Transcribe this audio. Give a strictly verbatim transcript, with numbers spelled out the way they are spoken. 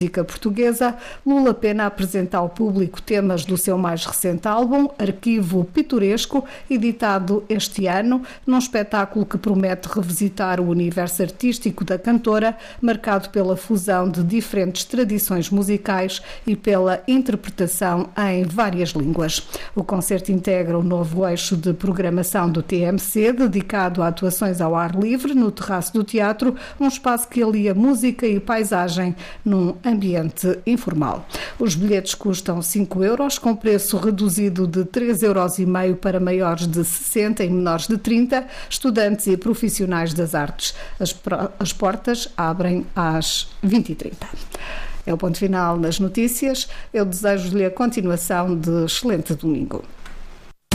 música portuguesa, Lula Pena apresenta ao público temas do seu mais recente álbum, Arquivo Pitoresco, editado este ano, num espetáculo que promete revisitar o universo artístico da cantora, marcado pela fusão de diferentes tradições musicais e pela interpretação em várias línguas. O concerto integra o novo eixo de programação do T M C, dedicado a atuações ao ar livre no terraço do teatro, um espaço que alia música e paisagem num ambiente informal. Os bilhetes custam cinco euros, com preço reduzido de três euros e meio para maiores de sessenta e menores de trinta, estudantes e profissionais das artes. As, as portas abrem às vinte e trinta. É o ponto final nas notícias. Eu desejo-lhe a continuação de excelente domingo.